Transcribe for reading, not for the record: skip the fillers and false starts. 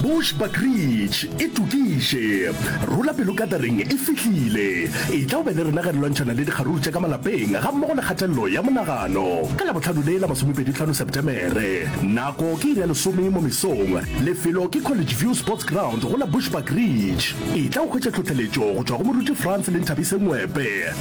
Bushbuckridge e tukiše rula pelo gathering e fihlile e tla o be le rena ga lwantšhana le dikgaruru tša ka malapeng ga mmogo le kgatelelo ya monagano ka labotlhano le la 25 Septemere. Nako ke iri ya 10 mo mesong, lefelo ke College View Sports Ground go la Bushbuckridge. E tla o hwetša tlhotlheletšo go tšwa go moruti France le Nthabise Ngwepe.